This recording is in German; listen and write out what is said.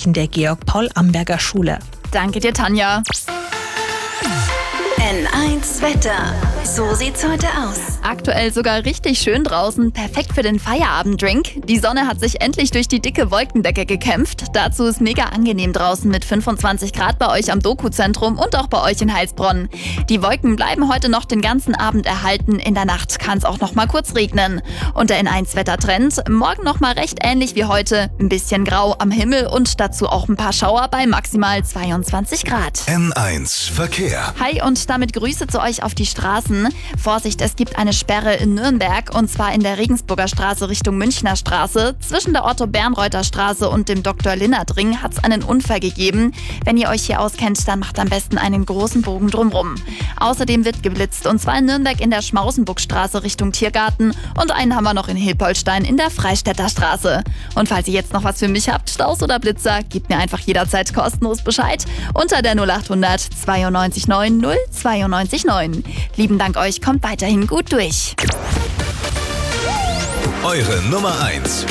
Bereichen der Georg-Paul-Amberger-Schule. Danke dir, Tanja. N1 Wetter. So sieht's heute aus. Aktuell sogar richtig schön draußen, perfekt für den Feierabenddrink. Die Sonne hat sich endlich durch die dicke Wolkendecke gekämpft. Dazu ist mega angenehm draußen mit 25 Grad bei euch am Doku-Zentrum und auch bei euch in Heilsbronn. Die Wolken bleiben heute noch den ganzen Abend erhalten. In der Nacht kann es auch noch mal kurz regnen. Und der N1-Wettertrend, morgen noch mal recht ähnlich wie heute. Ein bisschen grau am Himmel und dazu auch ein paar Schauer bei maximal 22 Grad. N1 Verkehr. Hi und damit Grüße zu euch auf die Straßen. Vorsicht, es gibt eine Sperre in Nürnberg und zwar in der Regensburger Straße Richtung Münchner Straße. Zwischen der Otto-Bernreuther Straße und dem Dr.-Linnert-Ring hat es einen Unfall gegeben. Wenn ihr euch hier auskennt, dann macht am besten einen großen Bogen drumrum. Außerdem wird geblitzt und zwar in Nürnberg in der Schmausenburgstraße Richtung Tiergarten und einen haben wir noch in Hilpoltstein in der Freistädter Straße. Und falls ihr jetzt noch was für mich habt, Staus oder Blitzer, gebt mir einfach jederzeit kostenlos Bescheid unter der 0800 92 9 092 9. Lieben Dank euch, kommt weiterhin gut durch. Eure Nummer 1